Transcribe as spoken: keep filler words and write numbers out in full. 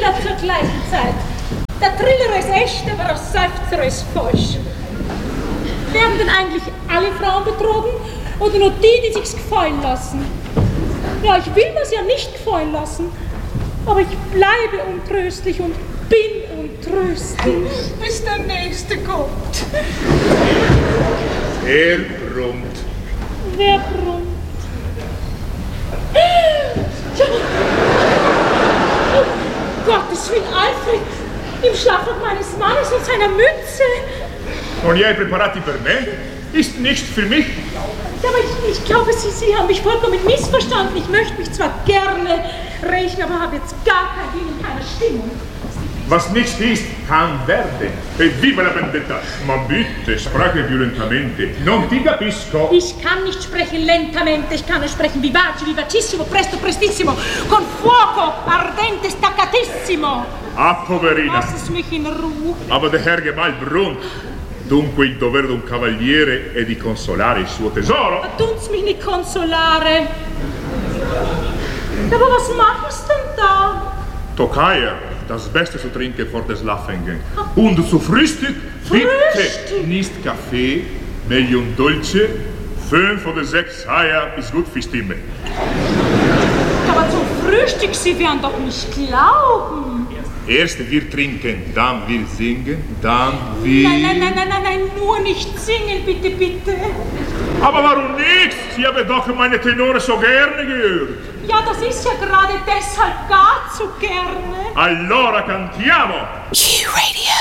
Ja, zur gleichen Zeit. Der Triller ist echt, aber der Seufzer ist falsch. Werden denn eigentlich alle Frauen betrogen oder nur die, die sich's gefallen lassen? Ja, ich will mir's ja nicht gefallen lassen, aber ich bleibe untröstlich und bin untröstlich. Bis der Nächste kommt. Er brummt. Wer brummt? Oh, Gottes Willen, Alfred! Im Schlafrock meines Mannes und seiner Mütze! Und ihr preparati per me? Ist nicht für mich? Ja, aber ich, ich glaube, Sie, Sie haben mich vollkommen missverstanden. Ich möchte mich zwar gerne rächen, aber habe jetzt gar kein Ding in keiner Stimmung. Was nicht ist, kann werden. E viva la vendetta! Ma bitte, spreche più lentamente. Non ti capisco. Ich kann nicht sprechen lentamente, ich kann nur sprechen vivace, vivacissimo, presto, prestissimo, con fuoco, ardente, staccatissimo. Ah, poverina. Lass es mich in Ruhe. Aber der Herr Gemahl brummt. Dunque il dovere d'un cavaliere è di consolare il suo tesoro. Tun's mich nicht consolare. Aber was machst du denn da? Tokaja, das Beste zu trinken vor des Schlafengehen. Und zu Frühstück, bitte Frühstück? nicht Kaffee, meglio un dolce. Fünf oder sechs Eier ist gut für Stimme. Aber zum Frühstück, Sie werden doch nicht glauben. Erst wir trinken, dann wir singen, dann wir... Nein, nein, nein, nein, nein, nein, nur nicht singen, bitte, bitte. Aber warum nicht? Sie haben doch meine Tenore so gerne gehört. Ja, das ist ja gerade deshalb gar zu gerne. Allora cantiamo! Q Radio.